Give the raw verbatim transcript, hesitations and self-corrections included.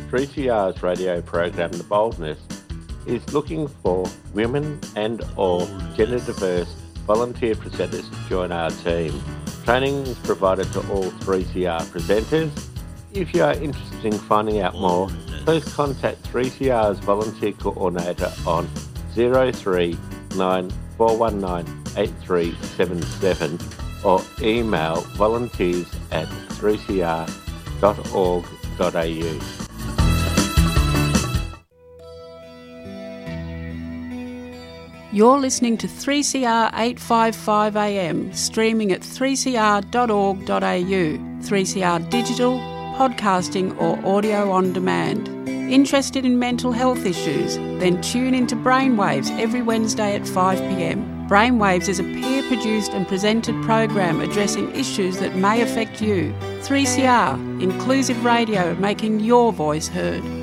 three C R's radio program The Boldness is looking for women and or gender diverse volunteer presenters to join our team. Training is provided to all three C R presenters. If you are interested in finding out more, please contact three C R's volunteer coordinator on zero three nine four one nine eight three seven seven or email volunteers at three c r dot org dot a u. You're listening to three C R eight fifty-five A M, streaming at three c r dot org dot a u, three C R Digital, podcasting or audio on demand. Interested in mental health issues? Then tune into Brainwaves every Wednesday at five p m. Brainwaves is a peer-produced and presented program addressing issues that may affect you. three C R, inclusive radio, making your voice heard.